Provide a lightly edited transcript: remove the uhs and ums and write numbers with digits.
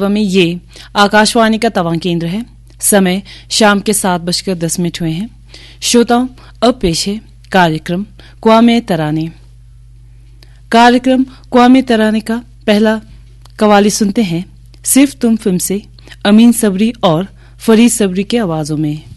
महत्व में ये आकाशवाणी का तवांग केंद्र है। समय शाम के 7:10 हुए हैं। श्रोताओं, अब पेश है कार्यक्रम क्वामे तराने। कार्यक्रम क्वामे तराने का पहला कवाली सुनते हैं सिर्फ तुम फिल्म से अमीन सबरी और फरीद सबरी के आवाजों में।